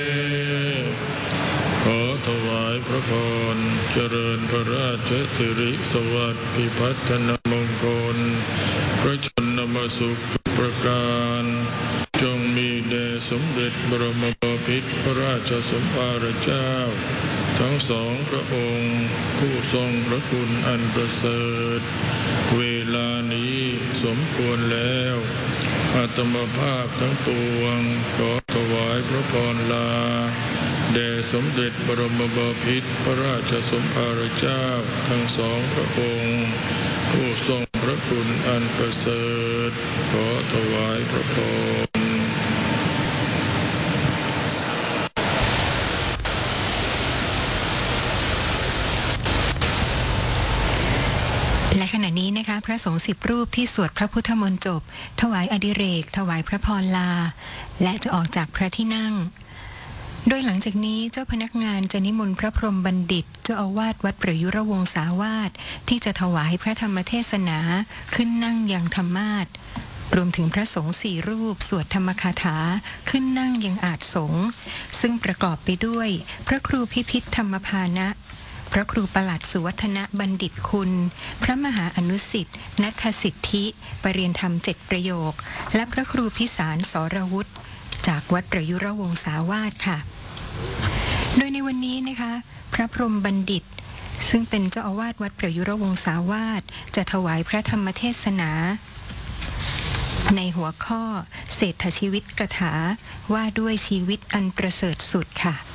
ขอถวายพระพรเจริญพระราชสิริสวัสดิ์พิพัฒนมงคลพระชนมสุขประการจงมีแด่สมเด็จบรมบพิตรพระราชสมภารเจ้าทั้งสองพระองค์ผู้ทรงพระคุณอันประเสริฐเวลานี้สมควรแล้วอาตมภาพทั้งปวงขอถวายพระพรลาแด่สมเด็จบรมบพิตรพระราชสมภารเจ้าทั้งสองพระองค์ผู้ทรงพระคุณอันประเสริฐขอถวายพระพรและขณะนี้นะคะพระสงฆ์10 รูปที่สวดพระพุทธมนต์จบถวายอดิเรกถวายพระพรลาและจะออกจากพระที่นั่งโดยหลังจากนี้เจ้าพนักงานจะนิมนต์พระพรหมบัณฑิตเจ้าอาวาสวัดประยุรวงศาวาสที่จะถวายพระธรรมเทศนาขึ้นนั่งยังธรรมาสน์รวมถึงพระสงฆ์4 รูปสวดธรรมคาถาขึ้นนั่งยังอาจสงฆ์ซึ่งประกอบไปด้วยพระครูพิพิธธรรมพานะพระครูประหลัดสุวัฒนบัณฑิตคุณพระมหาอนุสิทธิ์ณัฐสิทธิปรริยนธรรม7 ประโยคและพระครูพิสารสรวุฒิจากวัดประยุรวงศาวาสค่ะโดยในวันนี้นะคะพระพรหมบัณฑิตซึ่งเป็นเจ้าอาวาสวัดประยุรวงศาวาสจะถวายพระธรรมเทศนาในหัวข้อเศรษฐชีวิตกถาว่าด้วยชีวิตอันประเสริฐสุดค่ะ